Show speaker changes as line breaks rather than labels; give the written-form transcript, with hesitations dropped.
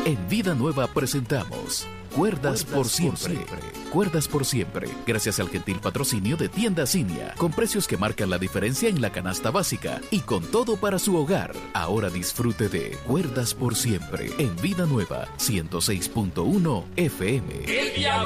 En Vida Nueva presentamos Cuerdas por siempre. Cuerdas por siempre, gracias al gentil patrocinio de Tiendas Inia, con precios que marcan la diferencia en la canasta básica y con todo para su hogar. Ahora disfrute de Cuerdas por siempre en Vida Nueva 106.1 FM.
El diablo